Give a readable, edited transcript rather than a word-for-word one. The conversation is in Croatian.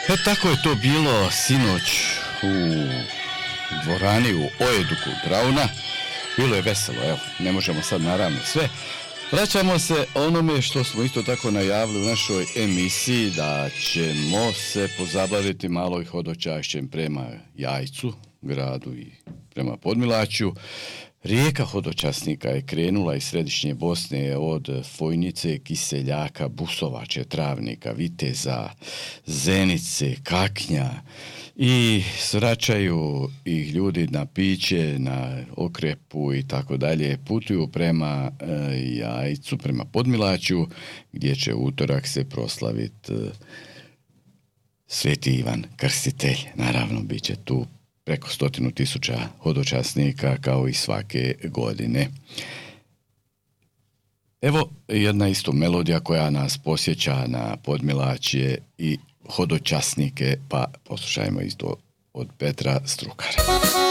Tako je to bilo sinoć u dvorani u Ojeduku Brauna. Bilo je veselo, evo, ne možemo sad naravno sve. Vraćamo se onome što smo isto tako najavili u našoj emisiji, da ćemo se pozabaviti malo i hodočašćem prema Jajcu, gradu, i prema Podmilaću. Rijeka hodočasnika je krenula iz središnje Bosne od Fojnice, Kiseljaka, Busovače, Travnika, Viteza, Zenice, Kaknja i svraćaju ih ljudi na piće, na okrepu i tako dalje. Putuju prema Jajcu, prema Podmilaću, gdje će utorak se proslaviti Sveti Ivan Krstitelj. Naravno, bit će tu preko 100.000 hodočasnika kao i svake godine. Evo jedna isto melodija koja nas posjeća na Podmilaćje i hodočasnike, pa poslušajmo isto od Petra Strukara.